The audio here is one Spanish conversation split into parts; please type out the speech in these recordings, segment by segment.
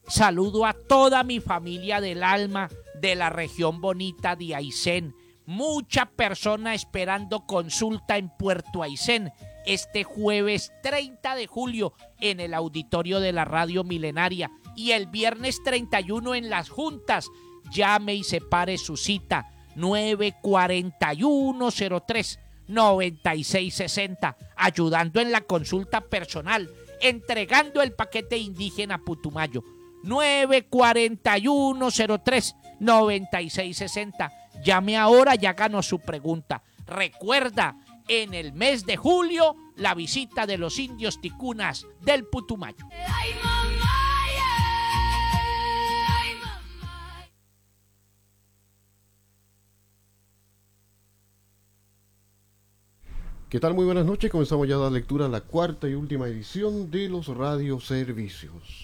Saludo a toda mi familia del alma de la región bonita de Aysén. Mucha persona esperando consulta en Puerto Aysén este jueves 30 de julio en el auditorio de la Radio Milenaria y el viernes 31 en Las Juntas. Llame y separe su cita 94103-9660, ayudando en la consulta personal, entregando el paquete indígena Putumayo. 94103-9660. Llame ahora y háganos su pregunta. Recuerda, en el mes de julio, la visita de los indios ticunas del Putumayo. Ay, mamá, ay, mamá. ¿Qué tal? Muy buenas noches. Comenzamos ya a dar lectura a la cuarta y última edición de los radioservicios.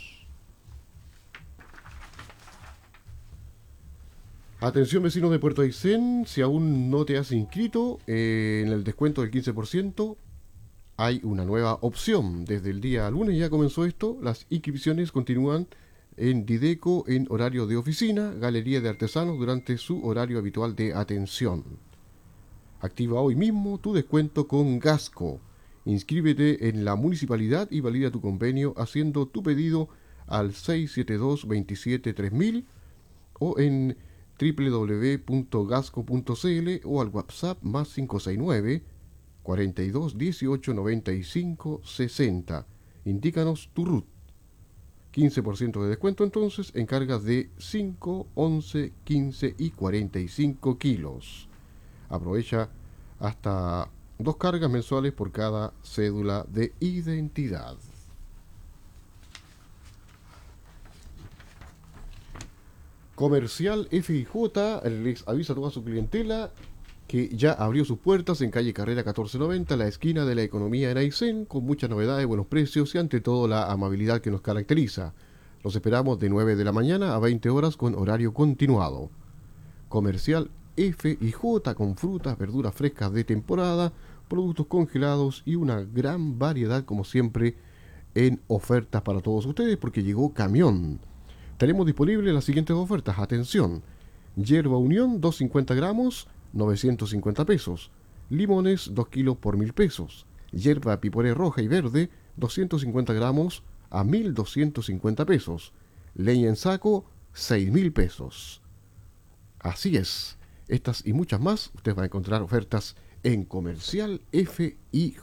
Atención vecinos de Puerto Aysén, si aún no te has inscrito en el descuento del 15%, hay una nueva opción. Desde el día lunes ya comenzó esto, las inscripciones continúan en Dideco en horario de oficina, Galería de Artesanos durante su horario habitual de atención. Activa hoy mismo tu descuento con Gasco. Inscríbete en la municipalidad y valida tu convenio haciendo tu pedido al 672-27-3000 o en www.gasco.cl o al WhatsApp más 569 42 18 95 60. Indícanos tu RUT. 15% de descuento entonces en cargas de 5, 11, 15 y 45 kilos. Aprovecha hasta 2 cargas mensuales por cada cédula de identidad. Comercial FIJ les avisa a toda su clientela que ya abrió sus puertas en calle Carrera 1490, la esquina de la economía en Aysén, con muchas novedades, buenos precios y ante todo la amabilidad que nos caracteriza. Los esperamos de 9 de la mañana a 20 horas con horario continuado. Comercial FIJ con frutas, verduras frescas de temporada, productos congelados y una gran variedad como siempre en ofertas para todos ustedes porque llegó camión. Tenemos disponibles las siguientes ofertas. Atención: hierba unión 250 gramos 950 pesos, limones 2 kilos por 1000 pesos, hierba piporé roja y verde 250 gramos a 1250 pesos, leña en saco 6000 pesos. Así es, estas y muchas más usted va a encontrar ofertas en Comercial FIJ.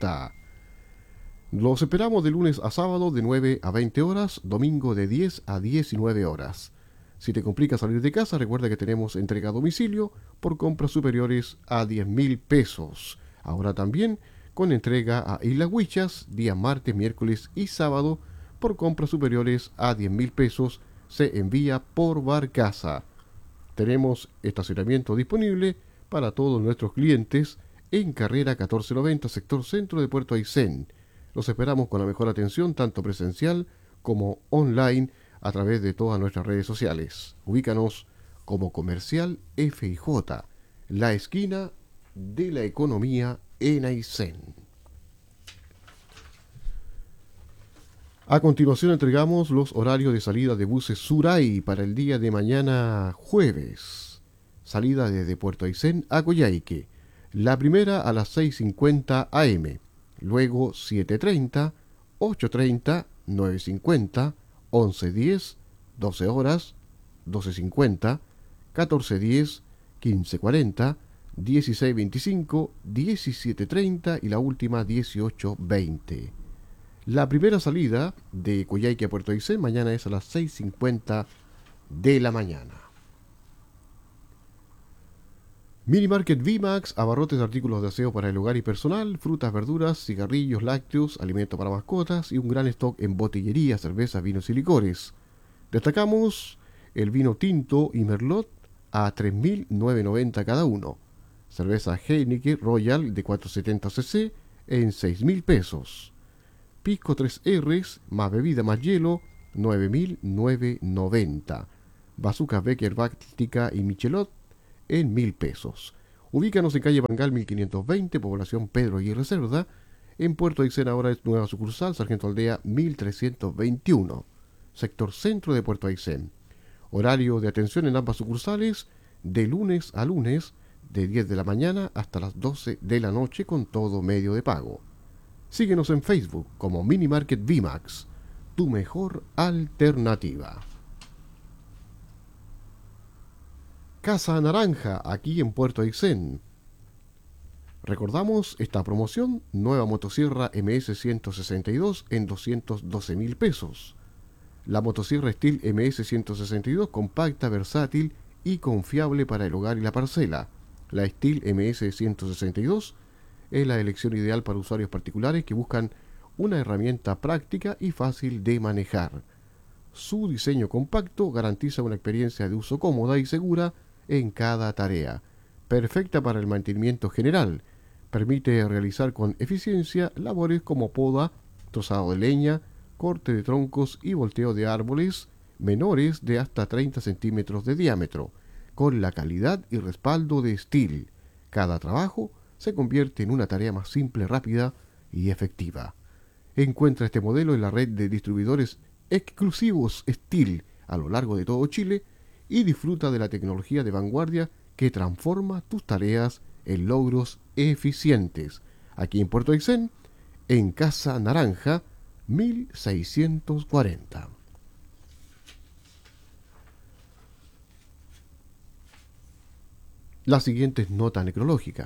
Los esperamos de lunes a sábado de 9 a 20 horas, domingo de 10 a 19 horas. Si te complica salir de casa, recuerda que tenemos entrega a domicilio por compras superiores a 10.000 pesos. Ahora también con entrega a Islas Huichas, día martes, miércoles y sábado, por compras superiores a 10.000 pesos, se envía por barcaza. Tenemos estacionamiento disponible para todos nuestros clientes en Carrera 1490, sector centro de Puerto Aysén. Los esperamos con la mejor atención, tanto presencial como online, a través de todas nuestras redes sociales. Ubícanos como Comercial FIJ, la esquina de la economía en Aysén. A continuación entregamos los horarios de salida de buses Suray para el día de mañana jueves. Salida desde Puerto Aysén a Coyhaique. La primera a las 6:50 am. Luego 7:30, 8:30, 9:50, 11:10, 12 horas, 12:50, 14:10, 15:40, 16:25, 17:30 y la última 18:20. La primera salida de Coyhaique a Puerto Aysén mañana es a las 6:50 de la mañana. Mini Market VMAX, abarrotes de artículos de aseo para el hogar y personal, frutas, verduras, cigarrillos, lácteos, alimentos para mascotas y un gran stock en botillería, cervezas, vinos y licores. Destacamos el vino tinto y merlot a 3.990 cada uno. Cerveza Heineken Royal de 470 cc en 6.000 pesos. Pisco 3Rs más bebida más hielo 9.990. Bazooka Becker Báltica y Michelot en 1.000 pesos. Ubícanos en calle Bangal 1520, población Pedro Aguirre Cerda. En Puerto Aysén ahora es nueva sucursal, Sargento Aldea 1321. sector centro de Puerto Aysén. Horario de atención en ambas sucursales de lunes a lunes, de 10 de la mañana hasta las 12 de la noche con todo medio de pago. Síguenos en Facebook como Mini Market VMAX, tu mejor alternativa. Casa Naranja, aquí en Puerto Aysén. Recordamos esta promoción: nueva motosierra MS-162 en 212.000 pesos. La motosierra Stihl MS-162, compacta, versátil y confiable para el hogar y la parcela. La Stihl MS-162 es la elección ideal para usuarios particulares que buscan una herramienta práctica y fácil de manejar. Su diseño compacto garantiza una experiencia de uso cómoda y segura en cada tarea. Perfecta para el mantenimiento general. Permite realizar con eficiencia labores como poda, trozado de leña, corte de troncos y volteo de árboles menores de hasta 30 centímetros de diámetro, con la calidad y respaldo de Stihl. Cada trabajo se convierte en una tarea más simple, rápida y efectiva. Encuentra este modelo en la red de distribuidores exclusivos Stihl a lo largo de todo Chile y disfruta de la tecnología de vanguardia que transforma tus tareas en logros eficientes. Aquí en Puerto Aysén, en Casa Naranja, 1640. La siguiente es nota necrológica.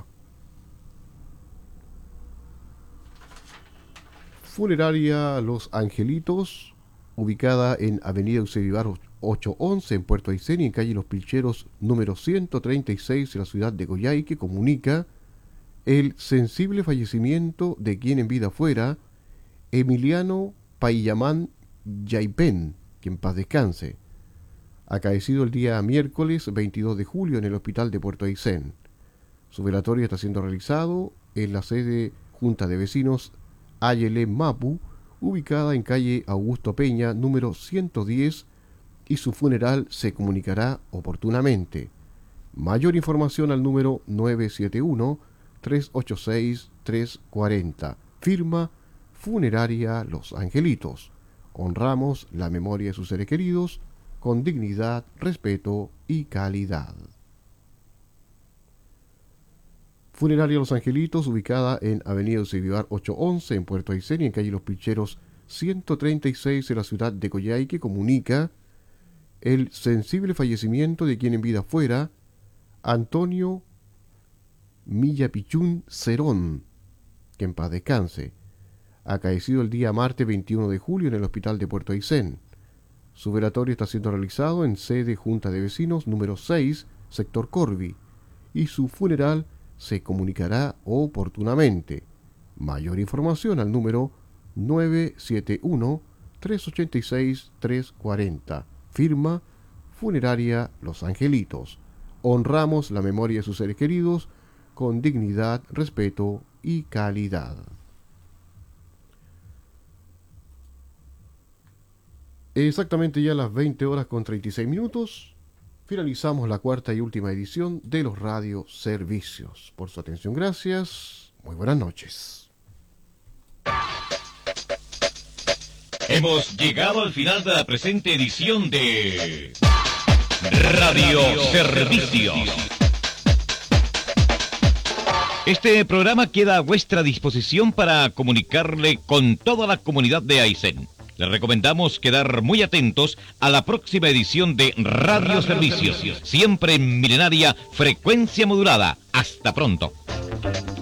Funeraria Los Angelitos, ubicada en Avenida Eusebio 811 en Puerto Aysén y en calle Los Pilcheros número 136 en la ciudad de Coyhaique, comunica el sensible fallecimiento de quien en vida fuera Emiliano Paillamán Yaipen, que en paz descanse, acaecido el día miércoles 22 de julio en el hospital de Puerto Aysén. Su velatorio está siendo realizado en la sede Junta de Vecinos Ayelé Mapu, ubicada en calle Augusto Peña número 110, y su funeral se comunicará oportunamente. Mayor información al número 971-386-340. Firma Funeraria Los Angelitos. Honramos la memoria de sus seres queridos con dignidad, respeto y calidad. Funeraria Los Angelitos, ubicada en Avenida Eusebio 811 en Puerto Aysén y en calle Los Pilcheros 136 en la ciudad de Coyhaique, comunica el sensible fallecimiento de quien en vida fuera Antonio Millapichún Cerón, que en paz descanse, acaecido el día martes 21 de julio en el hospital de Puerto Aysén. Su velatorio está siendo realizado en sede Junta de Vecinos número 6, sector Corvi, y su funeral se comunicará oportunamente. Mayor información al número 971-386-340. Firma Funeraria Los Angelitos. Honramos la memoria de sus seres queridos con dignidad, respeto y calidad. Exactamente ya a las 20:36. Finalizamos la cuarta y última edición de los radioservicios. Por su atención, gracias. Muy buenas noches. Hemos llegado al final de la presente edición de Radioservicios. Este programa queda a vuestra disposición para comunicarle con toda la comunidad de Aysén. Les recomendamos quedar muy atentos a la próxima edición de Radioservicios, siempre en milenaria frecuencia modulada. Hasta pronto.